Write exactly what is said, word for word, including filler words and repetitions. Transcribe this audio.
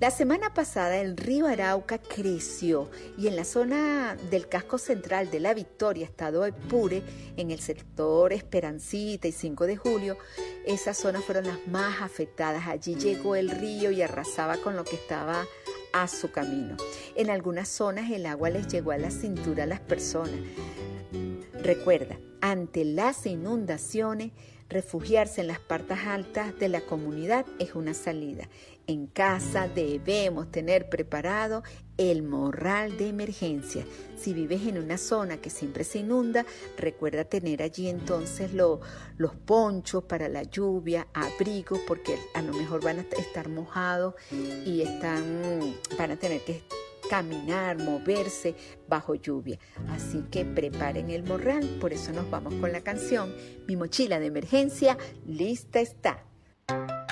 La semana pasada el río Arauca creció y en la zona del casco central de La Victoria, estado Apure, en el sector Esperancita y cinco de julio, esas zonas fueron las más afectadas. Allí llegó el río y arrasaba con lo que estaba a su camino. En algunas zonas el agua les llegó a la cintura a las personas. Recuerda, ante las inundaciones, refugiarse en las partes altas de la comunidad es una salida. En casa debemos tener preparado el morral de emergencia. Si vives en una zona que siempre se inunda, recuerda tener allí entonces lo, los ponchos para la lluvia, abrigos, porque a lo mejor van a estar mojados y están, van a tener que caminar, moverse bajo lluvia. Así que preparen el morral. Por eso nos vamos con la canción Mi mochila de emergencia lista está.